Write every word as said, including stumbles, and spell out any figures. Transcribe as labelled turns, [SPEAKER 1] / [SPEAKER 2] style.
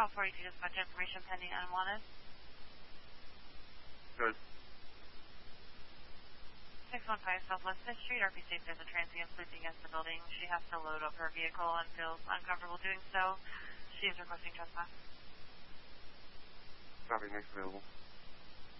[SPEAKER 1] all forty-two dispatch information pending unwanted.
[SPEAKER 2] Good.
[SPEAKER 1] six one five Southwest fifth Street, R P Safe, there's a transient sleeping against the building. She has to load up her vehicle and feels uncomfortable doing so. She is requesting trespass.
[SPEAKER 2] Copy, next available.